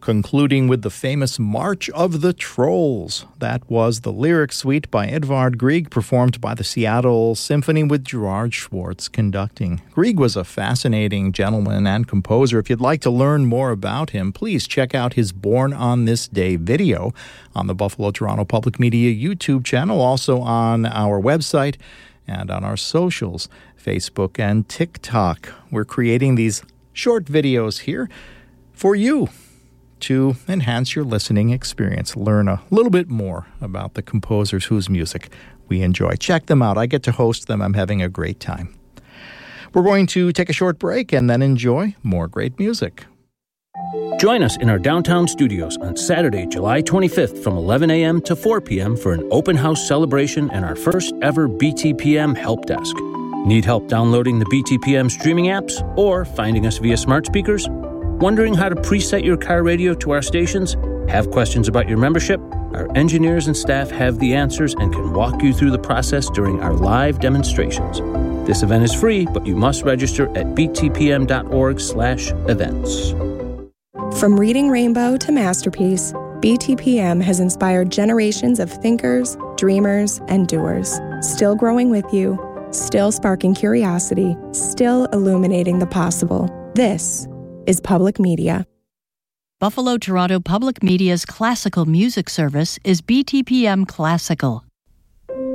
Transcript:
concluding with the famous March of the Trolls. That was the lyric suite by Edvard Grieg, performed by the Seattle Symphony with Gerard Schwartz conducting. Grieg was a fascinating gentleman and composer. If you'd like to learn more about him, please check out his Born on This Day video on the Buffalo Toronto Public Media YouTube channel, also on our website and on our socials, Facebook and TikTok. We're creating these short videos here for you to enhance your listening experience, learn a little bit more about the composers whose music we enjoy. Check them out. I get to host them. I'm having a great time. We're going to take a short break and then enjoy more great music. Join us in our downtown studios on Saturday, July 25th from 11 a.m. to 4 p.m. for an open house celebration and our first ever BTPM help desk. Need help downloading the BTPM streaming apps or finding us via smart speakers? Wondering how to preset your car radio to our stations? Have questions about your membership? Our engineers and staff have the answers and can walk you through the process during our live demonstrations. This event is free, but you must register at btpm.org/events. From Reading Rainbow to Masterpiece, BTPM has inspired generations of thinkers, dreamers, and doers, still growing with you, still sparking curiosity, still illuminating the possible. This is Public Media. Buffalo Toronto Public Media's classical music service is BTPM Classical.